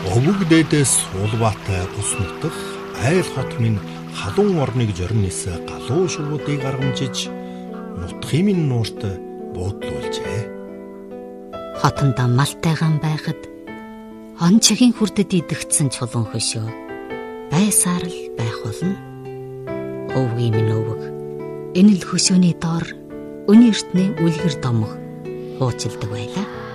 Өвөг дээдээс Улбаатай бус нутаг айл хот минь халуун орныг жорнис галуу шувуудыг гаргамжиж нутгийн минь нуурт буудлуулжээ. Хотондоо малтайгаан байхад он чигийн хүрдэд идэгдсэн чулуун хөшөө байсаар л байх болно. Өвгийн минь өвөг энэ л хөшөөний доор өнөө эртний үлгэр домох хуучилдаг байлаа.